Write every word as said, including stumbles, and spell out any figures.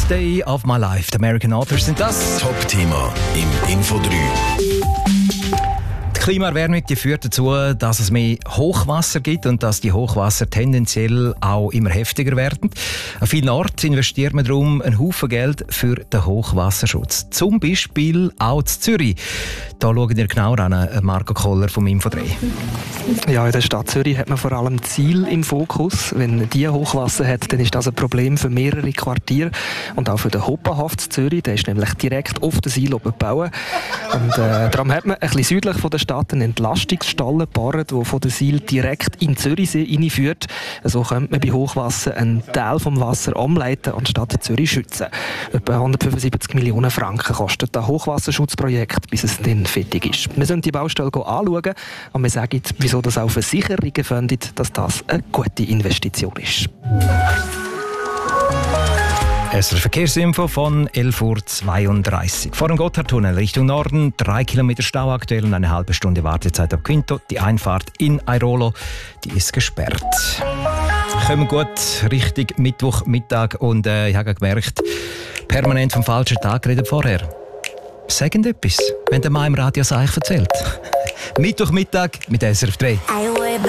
Day of My Life. Die American Authors sind das. Top-Thema im Info drei. Die Klimaerwärmung die führt dazu, dass es mehr Hochwasser gibt und dass die Hochwasser tendenziell auch immer heftiger werden. An vielen Orten investiert man darum einen Haufen Geld für den Hochwasserschutz. Zum Beispiel auch in Zürich. Da schauen wir genauer an, Marco Koller vom Info drei. Ja, in der Stadt Zürich hat man vor allem Ziel im Fokus. Wenn die Hochwasser hat, dann ist das ein Problem für mehrere Quartiere und auch für den Hoppenhaft Zürich. Der ist nämlich direkt auf der Seil oben gebaut. Und äh, darum hat man ein bisschen südlich von der Stadt einen Entlastungsstall gebaut, der von der Seil direkt in den Zürichsee hineinführt. So könnte man bei Hochwasser einen Teil vom Wasser umleiten und die Stadt Zürich schützen. Etwa hundertfünfundsiebzig Millionen Franken kostet das Hochwasserschutzprojekt, bis es dann fertig ist. Wir sollen die Baustelle anschauen und wir sagen, wieso das auch Versicherungen finden, dass das eine gute Investition ist. Es ist eine Verkehrsinfo von elf Uhr zweiunddreißig. Vor dem Gotthardtunnel Richtung Norden, drei Kilometer Stau aktuell und eine halbe Stunde Wartezeit ab Quinto. Die Einfahrt in Airolo, die ist gesperrt. Kommen gut Richtung Mittwochmittag und äh, ich habe gemerkt, permanent vom falschen Tag geredet vorher. Sagen etwas, wenn der Mann im Radio es euch erzählt. Mittwochmittag mit S R F drei.